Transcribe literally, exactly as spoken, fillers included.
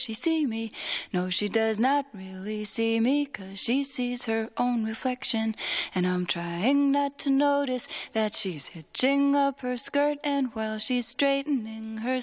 she see me? No, she does not really see me, 'cause she sees her own reflection. And I'm trying not to notice that she's hitching up her skirt, and while she's straightening her